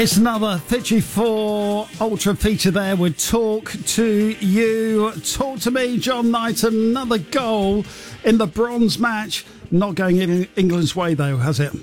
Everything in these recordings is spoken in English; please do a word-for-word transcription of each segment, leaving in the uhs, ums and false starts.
It's another fifty-four Ultra feature there with Talk to You. Talk to me, John Knight. Another goal in the bronze match. Not going in England's way, though, has it?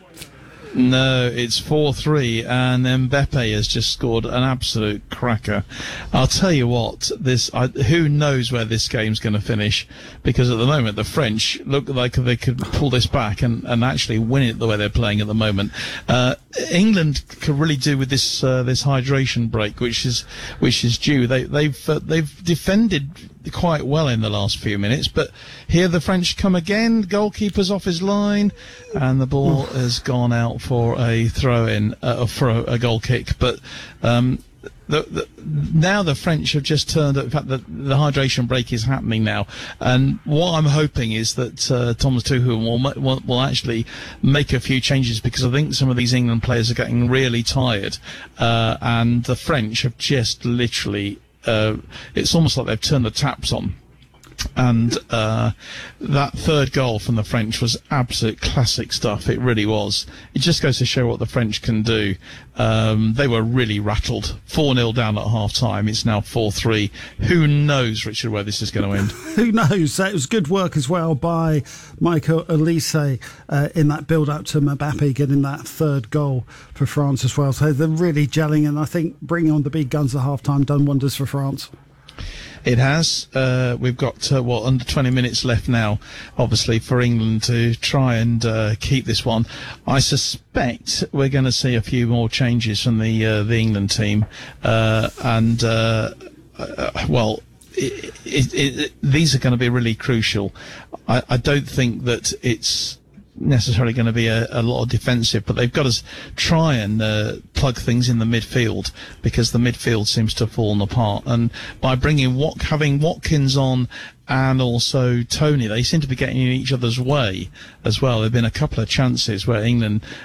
No, it's four three, and Mbappe has just scored an absolute cracker. I'll tell you what, this I, who knows where this game's going to finish, because at the moment the French look like they could pull this back and, and actually win it the way they're playing at the moment. Uh, England could really do with this uh, this hydration break, which is which is due. They, they've uh, they've defended quite well in the last few minutes, but here the French come again. Goalkeeper's off his line, and the ball has gone out for a throw-in, uh, for a, a goal kick. But um, the, the, now the French have just turned. In fact, the, the hydration break is happening now, and what I'm hoping is that uh, Thomas Tuchel will, will will actually make a few changes, because I think some of these England players are getting really tired, uh, and the French have just literally. Uh, it's almost like they've turned the taps on. And uh, that third goal from the French was absolute classic stuff. It really was. It just goes to show what the French can do. Um, they were really rattled. four nil down at half-time. It's now four three. Who knows, Richard, where this is going to end? Who knows? It was good work as well by Michael Olise uh, in that build-up to Mbappe getting that third goal for France as well. So they're really gelling, and I think bringing on the big guns at half-time done wonders for France. It has. Uh, we've got, uh, what, under twenty minutes left now, obviously, for England to try and uh, keep this one. I suspect we're going to see a few more changes from the uh, the England team. Uh, and, uh, uh, well, it, it, it, these are going to be really crucial. I, I don't think that it's necessarily going to be a, a lot of defensive, but they've got to try and uh, plug things in the midfield, because the midfield seems to have fallen apart. And by bringing Wat, having Watkins on and also Tony, they seem to be getting in each other's way as well. There have been a couple of chances where England